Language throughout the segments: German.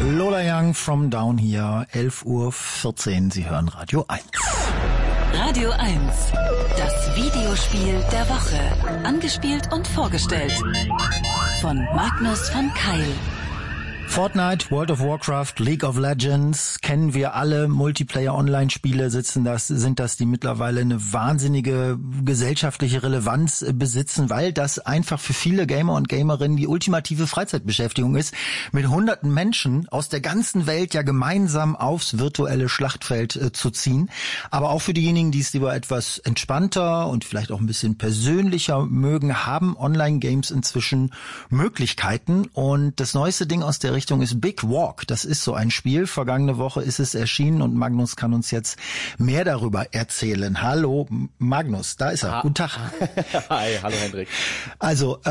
Lola Young from Down Here, 11:14 Uhr. Sie hören Radio 1. Radio 1, das Videospiel der Woche. Angespielt und vorgestellt von Magnus von Keil. Fortnite, World of Warcraft, League of Legends kennen wir alle. Multiplayer-Online-Spiele sind das, die mittlerweile eine wahnsinnige gesellschaftliche Relevanz besitzen, weil das einfach für viele Gamer und Gamerinnen die ultimative Freizeitbeschäftigung ist, mit hunderten Menschen aus der ganzen Welt ja gemeinsam aufs virtuelle Schlachtfeld zu ziehen. Aber auch für diejenigen, die es lieber etwas entspannter und vielleicht auch ein bisschen persönlicher mögen, haben Online-Games inzwischen Möglichkeiten. Und das neueste Ding aus der Richtung ist Big Walk. Das ist so ein Spiel. Vergangene Woche ist es erschienen und Magnus kann uns jetzt mehr darüber erzählen. Hallo Magnus, da ist er. Guten Tag. Hi, hallo Hendrik. Also,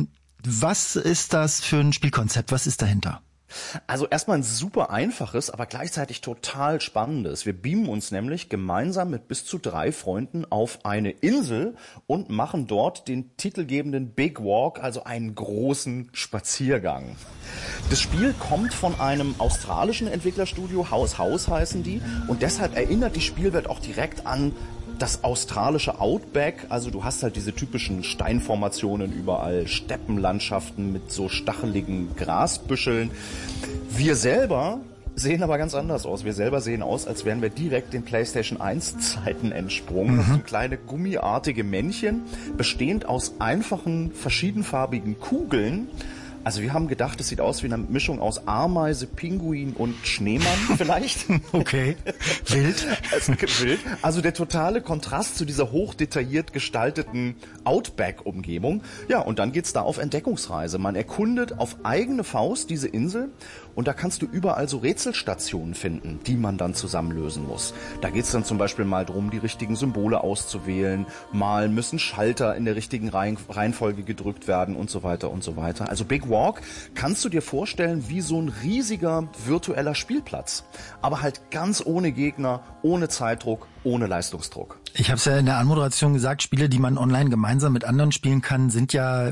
was ist das für ein Spielkonzept? Was ist dahinter? Also erstmal ein super einfaches, aber gleichzeitig total spannendes. Wir beamen uns nämlich gemeinsam mit bis zu 3 Freunden auf eine Insel und machen dort den titelgebenden Big Walk, also einen großen Spaziergang. Das Spiel kommt von einem australischen Entwicklerstudio, House heißen die, und deshalb erinnert die Spielwelt auch direkt an das australische Outback. Also du hast halt diese typischen Steinformationen überall, Steppenlandschaften mit so stacheligen Grasbüscheln. Wir selber sehen aber ganz anders aus. Wir selber sehen aus, als wären wir direkt den PlayStation 1 Zeiten entsprungen. Das sind kleine gummiartige Männchen, bestehend aus einfachen, verschiedenfarbigen Kugeln. Also wir haben gedacht, es sieht aus wie eine Mischung aus Ameise, Pinguin und Schneemann vielleicht. Okay, wild. Wild. Also der totale Kontrast zu dieser hochdetailliert gestalteten Outback-Umgebung. Ja, und dann geht's da auf Entdeckungsreise. Man erkundet auf eigene Faust diese Insel und da kannst du überall so Rätselstationen finden, die man dann zusammenlösen muss. Da geht's dann zum Beispiel mal drum, die richtigen Symbole auszuwählen. Mal müssen Schalter in der richtigen Reihenfolge gedrückt werden und so weiter und so weiter. Also Big Walk kannst du dir vorstellen wie so ein riesiger virtueller Spielplatz. Aber halt ganz ohne Gegner, ohne Zeitdruck, ohne Leistungsdruck. Ich habe es ja in der Anmoderation gesagt, Spiele, die man online gemeinsam mit anderen spielen kann, sind ja